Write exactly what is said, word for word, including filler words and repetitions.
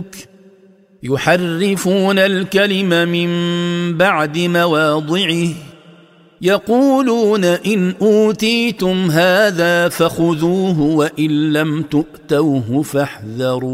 يحرفون الكلم من بعد مواضعه يقولون إن أوتيتم هذا فخذوه وإن لم تؤتوه فاحذروا